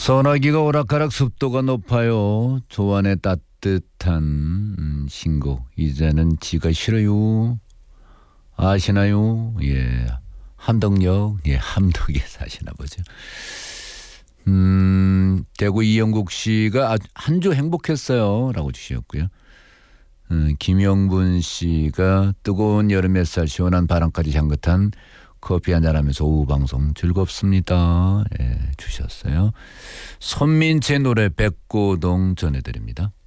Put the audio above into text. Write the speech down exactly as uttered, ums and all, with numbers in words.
소나기가 오락가락 습도가 높아요. 조안의 따뜻한 음, 신곡 이제는 지가 싫어요. 아시나요? 예, 함덕역, 예, 함덕에 사시나 보죠. 음, 대구 이영국 씨가 한 주 행복했어요 라고 주셨고요. 음, 김영분 씨가 뜨거운 여름 햇살 시원한 바람까지 향긋한 커피 한잔하면서 오후 방송 즐겁습니다. 예, 주셨어요. 손민채 노래 백고동 전해드립니다.